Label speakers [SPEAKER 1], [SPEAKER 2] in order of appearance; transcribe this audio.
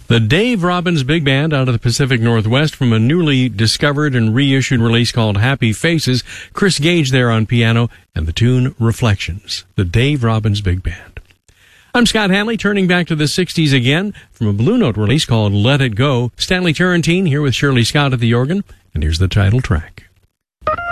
[SPEAKER 1] The Dave Robbins Big Band out of the Pacific Northwest from a newly discovered and reissued release called Happy Faces. Chris Gage there on piano and the tune Reflections. The Dave Robbins Big Band. I'm Scott Hanley, turning back to the 60s again from a Blue Note release called Let It Go. Stanley Turrentine here with Shirley Scott at the organ, and here's the title track.